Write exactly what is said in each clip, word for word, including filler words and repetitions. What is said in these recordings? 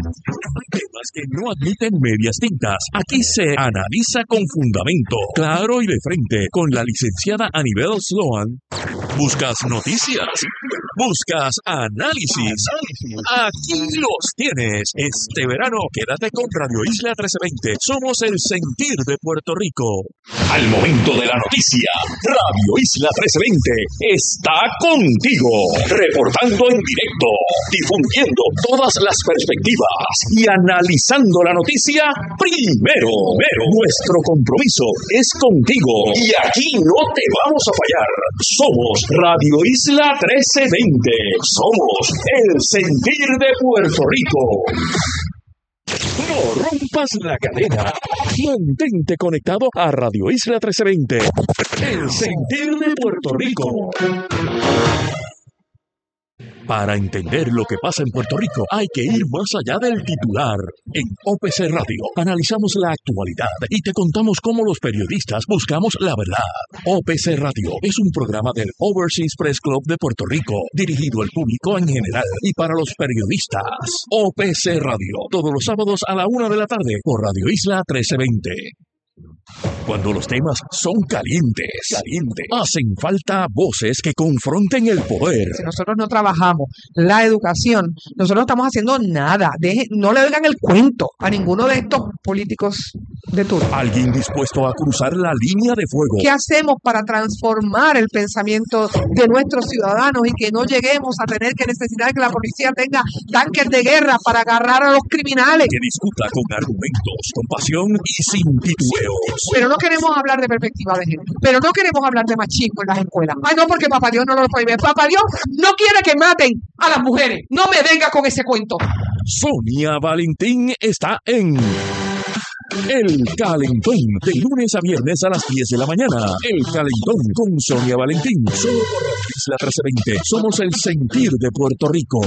Hay temas que no admiten medias tintas. Aquí se analiza con fundamento, claro y de frente, con la licenciada Anibel Sloan. ¿Buscas noticias? ¿Buscas análisis? Aquí los tienes. Este verano quédate con Radio Isla trece veinte. Somos el sentir de Puerto Rico. Al momento de la noticia, Radio Isla trece veinte está contigo, reportando en directo, difundiendo todas las perspectivas y analizando la noticia primero. Pero nuestro compromiso es contigo y aquí no te vamos a fallar. Somos Radio Isla trece veinte. Somos el sentir de Puerto Rico. No rompas la cadena. Mantente conectado a Radio Isla trece veinte. El sentir de Puerto Rico. Para entender lo que pasa en Puerto Rico, hay que ir más allá del titular. En O P C Radio analizamos la actualidad y te contamos cómo los periodistas buscamos la verdad. O P C Radio es un programa del Overseas Press Club de Puerto Rico, dirigido al público en general y para los periodistas. O P C Radio, todos los sábados a la una de la tarde por Radio Isla trece veinte. Cuando los temas son calientes, calientes, hacen falta voces que confronten el poder. Si nosotros no trabajamos la educación, nosotros no estamos haciendo nada. Deje, no le oigan el cuento a ninguno de estos políticos de turno. Alguien dispuesto a cruzar la línea de fuego. ¿Qué hacemos para transformar el pensamiento de nuestros ciudadanos y que no lleguemos a tener que necesitar que la policía tenga tanques de guerra para agarrar a los criminales? Que discuta con argumentos, con pasión y sin titubeos. Pero no queremos hablar de perspectiva de género. Pero no queremos hablar de machismo en las escuelas. Ay, no, porque papá Dios no lo prohíbe. Papá Dios no quiere que maten a las mujeres. No me venga con ese cuento. Sonia Valentín está en El Calentón, de lunes a viernes a las diez de la mañana. El Calentón con Sonia Valentín. Solo por Radio Isla trece veinte. Somos el sentir de Puerto Rico.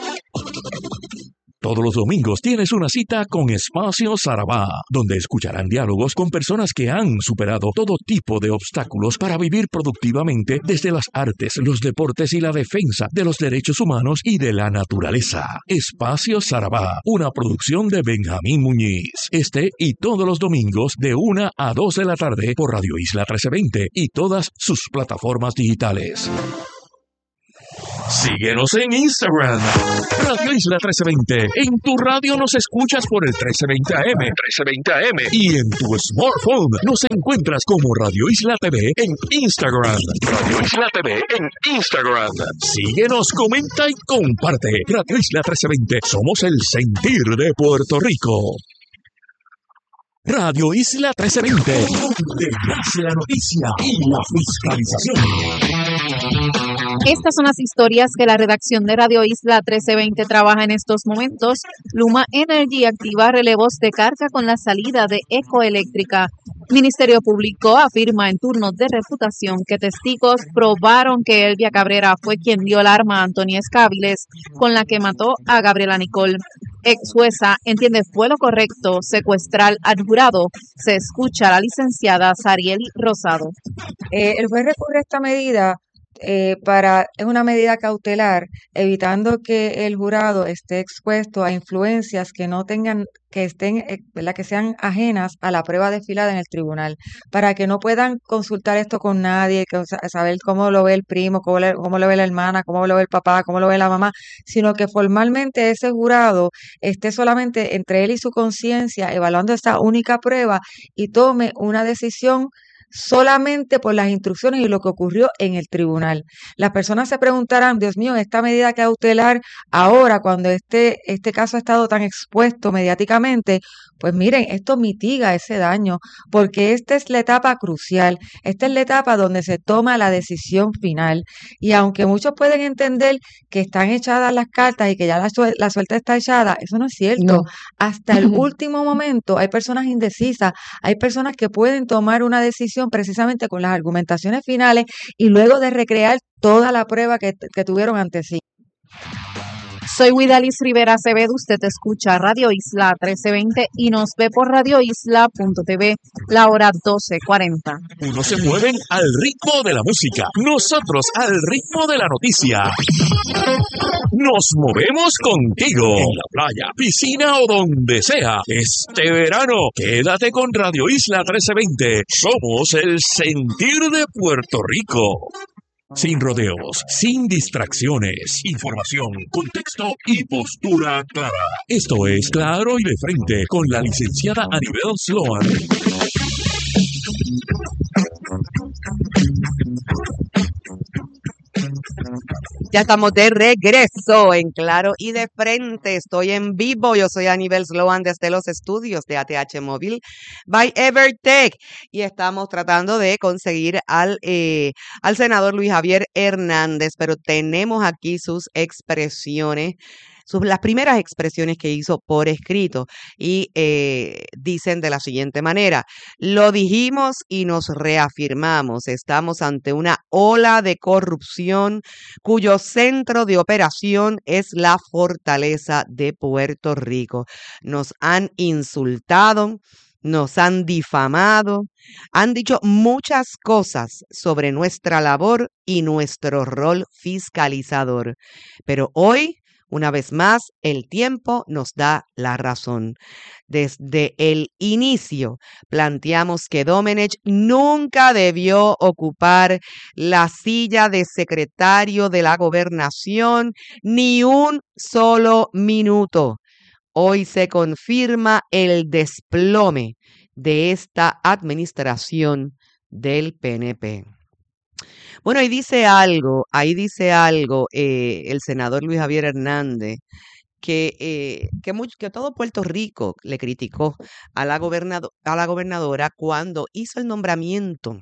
Todos los domingos tienes una cita con Espacio Sarabá, donde escucharán diálogos con personas que han superado todo tipo de obstáculos para vivir productivamente desde las artes, los deportes y la defensa de los derechos humanos y de la naturaleza. Espacio Sarabá, una producción de Benjamín Muñiz. Este y todos los domingos de una a dos de la tarde por Radio Isla trece veinte y todas sus plataformas digitales. Síguenos en Instagram, Radio Isla trece veinte. En tu radio nos escuchas por el trece veinte A M, trece veinte A M. Y en tu smartphone nos encuentras como Radio Isla T V en Instagram. Radio Isla T V en Instagram. Síguenos, comenta y comparte. Radio Isla trece veinte. Somos el sentir de Puerto Rico. Radio Isla trece veinte, donde nace la noticia y la fiscalización. Estas son las historias que la redacción de Radio Isla trece veinte trabaja en estos momentos. Luma Energy activa relevos de carga con la salida de Ecoeléctrica. Ministerio Público afirma en turnos de refutación que testigos probaron que Elvia Cabrera fue quien dio el arma a Antonia Escabiles, con la que mató a Gabriela Nicole. Ex jueza entiende fue lo correcto secuestrar al jurado. Se escucha a la licenciada Sarieli Rosado. Eh, el juez recurre a esta medida eh, para, es una medida cautelar, evitando que el jurado esté expuesto a influencias que no tengan, que estén, eh, ¿verdad? Que sean ajenas a la prueba desfilada en el tribunal, para que no puedan consultar esto con nadie, que, saber cómo lo ve el primo, cómo, le, cómo lo ve la hermana, cómo lo ve el papá, cómo lo ve la mamá, sino que formalmente ese jurado esté solamente entre él y su conciencia evaluando esta única prueba y tome una decisión solamente por las instrucciones y lo que ocurrió en el tribunal. Las personas se preguntarán, Dios mío, esta medida cautelar ahora, cuando este, este caso ha estado tan expuesto mediáticamente, pues miren, esto mitiga ese daño, porque esta es la etapa crucial, esta es la etapa donde se toma la decisión final, y aunque muchos pueden entender que están echadas las cartas y que ya la, su- la suelta está echada, eso no es cierto. No. Hasta el último momento hay personas indecisas, hay personas que pueden tomar una decisión precisamente con las argumentaciones finales y luego de recrear toda la prueba que, que tuvieron ante sí. Soy Widalis Rivera Acevedo, usted escucha Radio Isla trece veinte y nos ve por radio isla punto t v, la hora doce cuarenta. Unos se mueven al ritmo de la música, nosotros al ritmo de la noticia. Nos movemos contigo, en la playa, piscina o donde sea. Este verano, quédate con Radio Isla trece veinte. Somos el sentir de Puerto Rico. Sin rodeos, sin distracciones, información, contexto y postura clara. Esto es Claro y de Frente con la licenciada Anibel Sloan. Ya estamos de regreso en Claro y de Frente. Estoy en vivo. Yo soy Anibel Sloan desde los estudios de A T H Móvil by Evertech. Y estamos tratando de conseguir al, eh, al senador Luis Javier Hernández, pero tenemos aquí sus expresiones. Sus, las primeras expresiones que hizo por escrito y eh, dicen de la siguiente manera: lo dijimos y nos reafirmamos, estamos ante una ola de corrupción cuyo centro de operación es la fortaleza de Puerto Rico. Nos han insultado, nos han difamado, han dicho muchas cosas sobre nuestra labor y nuestro rol fiscalizador, pero hoy, una vez más, el tiempo nos da la razón. Desde el inicio planteamos que Domenech nunca debió ocupar la silla de secretario de la gobernación ni un solo minuto. Hoy se confirma el desplome de esta administración del P N P. Bueno, ahí dice algo, ahí dice algo eh, el senador Luis Javier Hernández, que, eh, que, mucho, que todo Puerto Rico le criticó a la, gobernado, a la gobernadora cuando hizo el nombramiento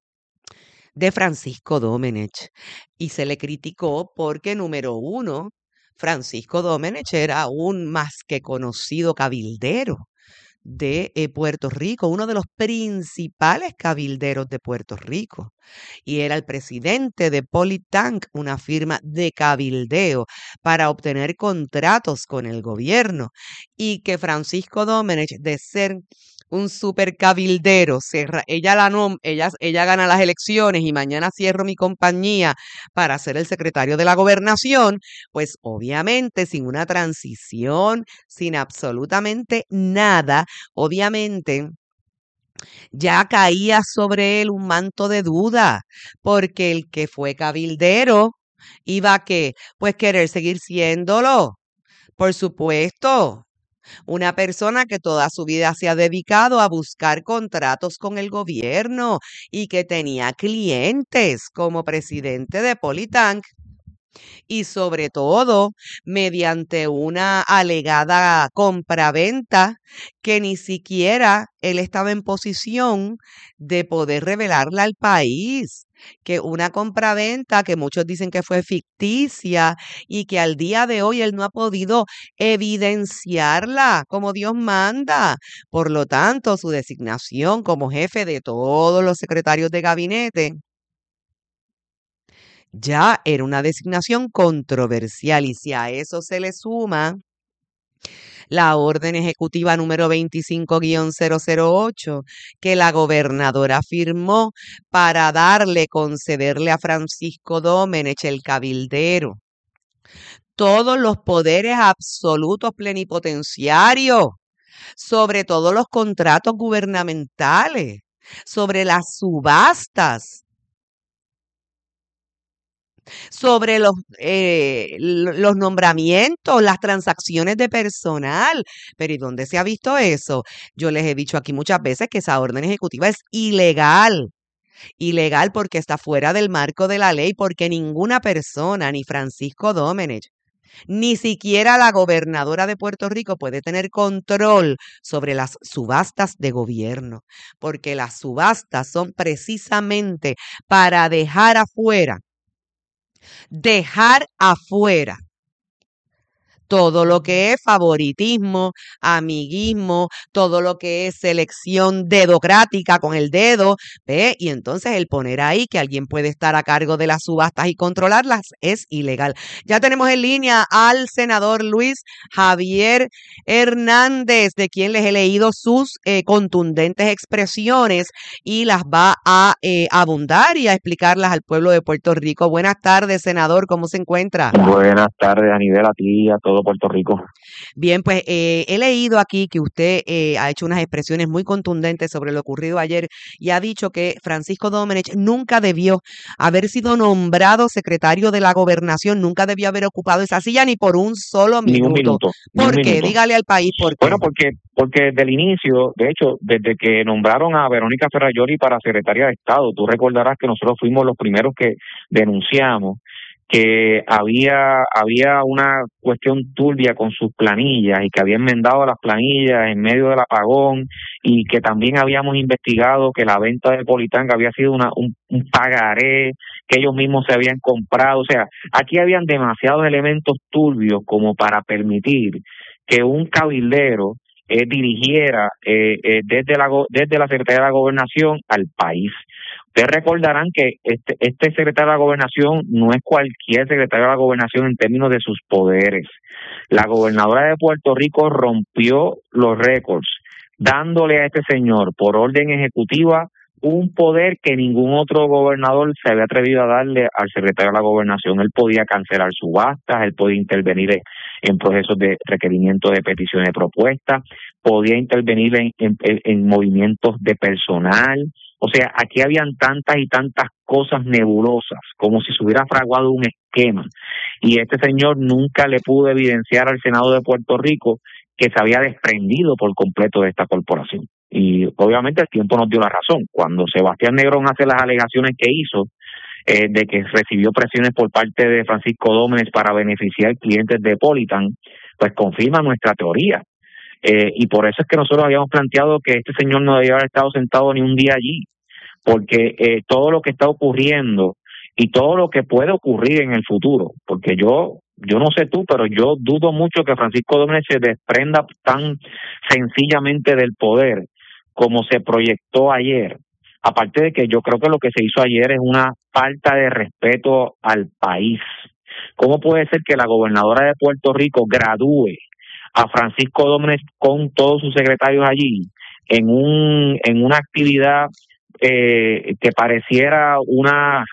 de Francisco Domenech. Y se le criticó porque, número uno, Francisco Domenech era un más que conocido cabildero de eh, Puerto Rico, uno de los principales cabilderos de Puerto Rico, y era el presidente de Polytank, una firma de cabildeo para obtener contratos con el gobierno, y que Francisco Domenech, de ser un super cabildero, cerra, ella, la nom, ella, ella gana las elecciones y mañana cierro mi compañía para ser el secretario de la gobernación, pues obviamente sin una transición, sin absolutamente nada, obviamente ya caía sobre él un manto de duda, porque el que fue cabildero iba a ¿qué? Pues querer seguir siéndolo, por supuesto. Una persona que toda su vida se ha dedicado a buscar contratos con el gobierno y que tenía clientes como presidente de Polytank y sobre todo mediante una alegada compraventa que ni siquiera él estaba en posición de poder revelarla al país. Que una compraventa que muchos dicen que fue ficticia y que al día de hoy él no ha podido evidenciarla como Dios manda. Por lo tanto, su designación como jefe de todos los secretarios de gabinete ya era una designación controversial, y si a eso se le suma la orden ejecutiva número veinticinco guión cero cero ocho que la gobernadora firmó para darle, concederle a Francisco Domenech, el cabildero, todos los poderes absolutos plenipotenciarios sobre todos los contratos gubernamentales, sobre las subastas, sobre los, eh, los nombramientos, las transacciones de personal. Pero ¿y dónde se ha visto eso? Yo les he dicho aquí muchas veces que esa orden ejecutiva es ilegal. Ilegal porque está fuera del marco de la ley, porque ninguna persona, ni Francisco Domenech, ni siquiera la gobernadora de Puerto Rico puede tener control sobre las subastas de gobierno, porque las subastas son precisamente para dejar afuera Dejar afuera todo lo que es favoritismo, amiguismo, todo lo que es selección dedocrática con el dedo, ¿ve? Y entonces el poner ahí que alguien puede estar a cargo de las subastas y controlarlas es ilegal. Ya tenemos en línea al senador Luis Javier Hernández, de quien les he leído sus eh, contundentes expresiones y las va a eh, abundar y a explicarlas al pueblo de Puerto Rico. Buenas tardes, senador, ¿cómo se encuentra? Buenas tardes, Anibel, a ti y a todo Puerto Rico. Bien, pues eh, he leído aquí que usted eh, ha hecho unas expresiones muy contundentes sobre lo ocurrido ayer y ha dicho que Francisco Domenech nunca debió haber sido nombrado secretario de la gobernación, nunca debió haber ocupado esa silla ni por un solo Ni un minuto. minuto. Ni un ¿Por qué? minuto. Dígale al país por qué. Bueno, porque porque desde el inicio, de hecho, desde que nombraron a Verónica Ferrayoli para secretaria de Estado, tú recordarás que nosotros fuimos los primeros que denunciamos que había había una cuestión turbia con sus planillas y que había enmendado las planillas en medio del apagón y que también habíamos investigado que la venta de Politanga había sido una un, un pagaré que ellos mismos se habían comprado. O sea, aquí habían demasiados elementos turbios como para permitir que un cabildero eh, dirigiera eh, eh, desde la desde la Secretaría de la Gobernación al país. Ustedes recordarán que este, este secretario de la Gobernación no es cualquier secretario de la Gobernación en términos de sus poderes. La gobernadora de Puerto Rico rompió los récords, dándole a este señor, por orden ejecutiva, un poder que ningún otro gobernador se había atrevido a darle al secretario de la Gobernación. Él podía cancelar subastas, él podía intervenir en, en procesos de requerimiento de peticiones de propuestas, podía intervenir en, en, en movimientos de personal. O sea, aquí habían tantas y tantas cosas nebulosas, como si se hubiera fraguado un esquema. Y este señor nunca le pudo evidenciar al Senado de Puerto Rico que se había desprendido por completo de esta corporación. Y obviamente el tiempo nos dio la razón. Cuando Sebastián Negrón hace las alegaciones que hizo, eh, de que recibió presiones por parte de Francisco Domenech para beneficiar clientes de Politan, pues confirma nuestra teoría. Eh, y por eso es que nosotros habíamos planteado que este señor no debía haber estado sentado ni un día allí, porque eh, todo lo que está ocurriendo y todo lo que puede ocurrir en el futuro, porque yo yo no sé tú, pero yo dudo mucho que Francisco Domenech se desprenda tan sencillamente del poder como se proyectó ayer. Aparte de que yo creo que lo que se hizo ayer es una falta de respeto al país. ¿Cómo puede ser que la gobernadora de Puerto Rico gradúe a Francisco Domenech con todos sus secretarios allí en un en una actividad eh, que pareciera una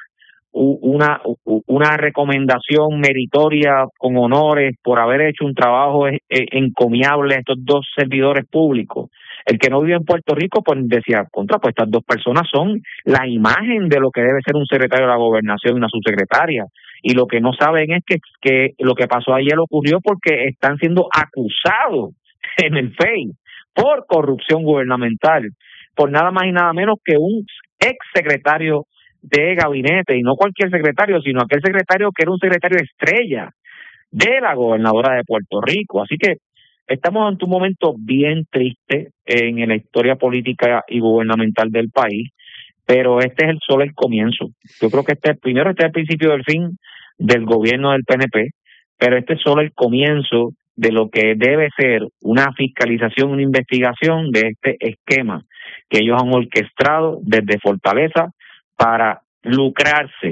una una recomendación meritoria con honores por haber hecho un trabajo eh, encomiable a estos dos servidores públicos? El que no vive en Puerto Rico pues decía, contra, pues estas dos personas son la imagen de lo que debe ser un secretario de la Gobernación y una subsecretaria. Y lo que no saben es que, que lo que pasó ayer ocurrió porque están siendo acusados en el F E I por corrupción gubernamental, por nada más y nada menos que un ex secretario de gabinete, y no cualquier secretario, sino aquel secretario que era un secretario estrella de la gobernadora de Puerto Rico. Así que estamos ante un momento bien triste en la historia política y gubernamental del país, pero este es el solo el comienzo. Yo creo que este primero este es el principio del fin del gobierno del P N P, pero este es solo el comienzo de lo que debe ser una fiscalización, una investigación de este esquema que ellos han orquestado desde Fortaleza para lucrarse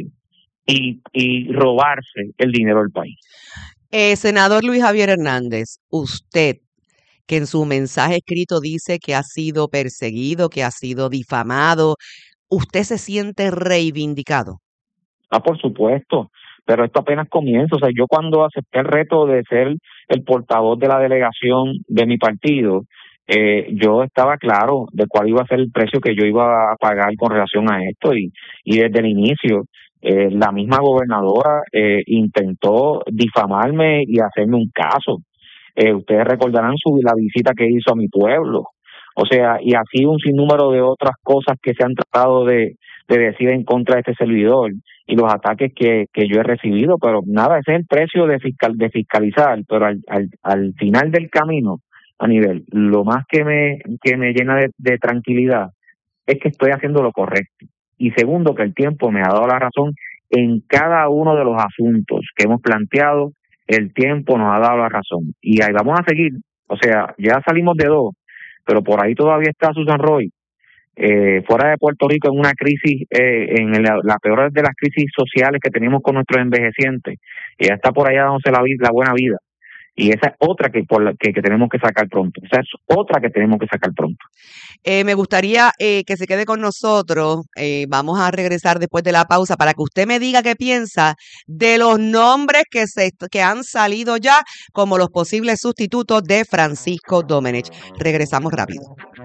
y, y robarse el dinero del país. Eh, senador Luis Javier Hernández, usted, que en su mensaje escrito dice que ha sido perseguido, que ha sido difamado, ¿usted se siente reivindicado? Ah, por supuesto, pero esto apenas comienza. O sea, yo cuando acepté el reto de ser el portavoz de la delegación de mi partido, eh, yo estaba claro de cuál iba a ser el precio que yo iba a pagar con relación a esto, y, y desde el inicio eh, la misma gobernadora eh, intentó difamarme y hacerme un caso. Eh, ustedes recordarán su, la visita que hizo a mi pueblo. O sea, y así un sinnúmero de otras cosas que se han tratado de, de decir en contra de este servidor y los ataques que, que yo he recibido, pero nada, ese es el precio de fiscal de fiscalizar, pero al, al, al final del camino, a nivel, lo más que me, que me llena de, de tranquilidad es que estoy haciendo lo correcto. Y segundo, que el tiempo me ha dado la razón en cada uno de los asuntos que hemos planteado el tiempo nos ha dado la razón. Y ahí vamos a seguir. O sea, ya salimos de dos, pero por ahí todavía está Susan Roy, eh, fuera de Puerto Rico en una crisis, eh, en la, la peor de las crisis sociales que tenemos con nuestros envejecientes. Ella está por allá dándose la, la buena vida. Y esa es otra que, por la, que, que tenemos que sacar pronto. Esa es otra que tenemos que sacar pronto. Eh, me gustaría eh, que se quede con nosotros. Eh, vamos a regresar después de la pausa para que usted me diga qué piensa de los nombres que, se, que han salido ya como los posibles sustitutos de Francisco Domenech. Regresamos rápido.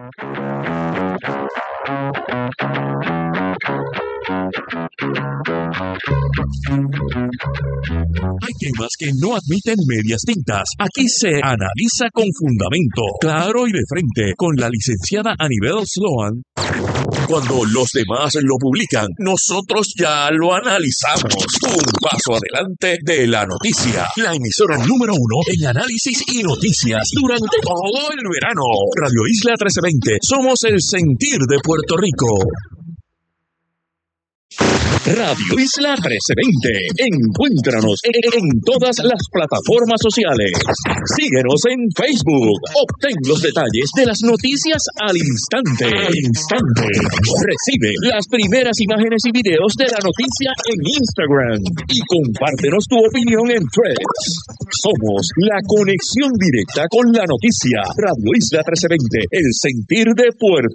Hay temas que no admiten medias tintas. Aquí se analiza con fundamento, claro y de frente, con la licenciada Anibel Sloan. Cuando los demás lo publican, nosotros ya lo analizamos. Un paso adelante de la noticia. La emisora número uno en análisis y noticias durante todo el verano. Radio Isla trece veinte. Somos el sentir de Puerto Rico. Radio Isla trece veinte. Encuéntranos en todas las plataformas sociales. Síguenos en Facebook. Obtén los detalles de las noticias al instante. Al instante. Recibe las primeras imágenes y videos de la noticia en Instagram. Y compártenos tu opinión en Threads. Somos la conexión directa con la noticia. Radio Isla trece veinte. El sentir de Puerto